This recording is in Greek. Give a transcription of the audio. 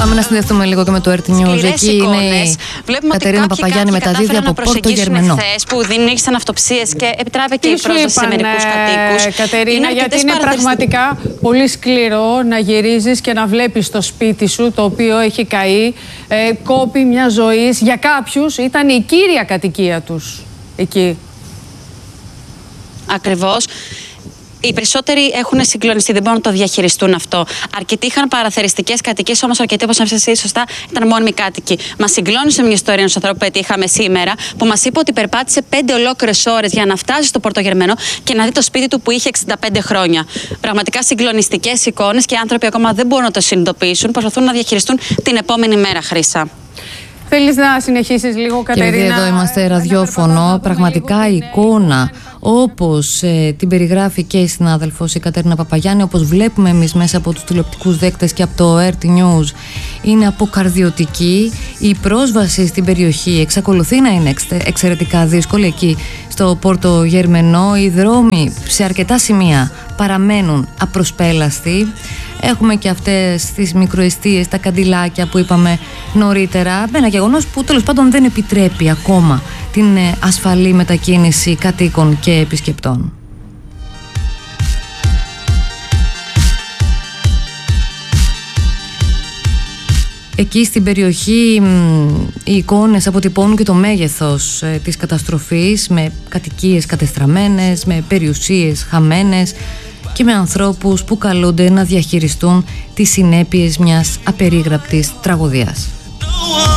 Πάμε να συνδεθούμε λίγο και με το RT News. Εκεί είναι η Κατερίνα Παπαγιάννη με τα δίδυα από Πόρτο Γερμενό. Που δημιούργησαν αυτοψίες και επιτράπηκε και η πρόσβαση σε μερικούς κατοίκους. Κατερίνα, γιατί είναι πραγματικά πολύ σκληρό να γυρίζεις και να βλέπεις το σπίτι σου, το οποίο έχει καεί, κόπη μια ζωής. Για κάποιους ήταν η κύρια κατοικία τους εκεί. Ακριβώς. Οι περισσότεροι έχουν συγκλονιστεί, δεν μπορούν να το διαχειριστούν αυτό. Αρκετοί είχαν παραθεριστικές κατοικίες, όμως αρκετοί, όπως έψασες εσύ σωστά, ήταν μόνιμοι κάτοικοι. Μας συγκλώνησε μια ιστορία ενός ανθρώπου που πετύχαμε σήμερα, που μας είπε ότι περπάτησε 5 ολόκληρες ώρες για να φτάσει στο Πόρτο Γερμενό και να δει το σπίτι του που είχε 65 χρόνια. Πραγματικά συγκλονιστικές εικόνες και οι άνθρωποι ακόμα δεν μπορούν να το συνειδητοποιήσουν, προσπαθούν να διαχειριστούν την επόμενη μέρα, Χρύσα. Θέλεις να συνεχίσεις λίγο, Κατερίνα? Και εδώ είμαστε ραδιόφωνο, πραγματικά η εικόνα όπως την περιγράφει και η συνάδελφος η Κατερίνα Παπαγιάννη, όπως βλέπουμε εμείς μέσα από τους τηλεοπτικούς δέκτες και από το RT News, είναι αποκαρδιωτική. Η πρόσβαση στην περιοχή εξακολουθεί να είναι εξαιρετικά δύσκολη εκεί στο Πόρτο Γερμενό. Οι δρόμοι σε αρκετά σημεία παραμένουν απροσπέλαστοι. Έχουμε και αυτές τις μικροεστίες, τα καντιλάκια που είπαμε νωρίτερα. Ένα γεγονός που τέλος πάντων δεν επιτρέπει ακόμα την ασφαλή μετακίνηση κατοίκων και επισκεπτών. Εκεί στην περιοχή οι εικόνες αποτυπώνουν και το μέγεθος της καταστροφής, με κατοικίες κατεστραμμένες, με περιουσίες χαμένες και με ανθρώπους που καλούνται να διαχειριστούν τις συνέπειες μιας απερίγραπτης τραγωδίας.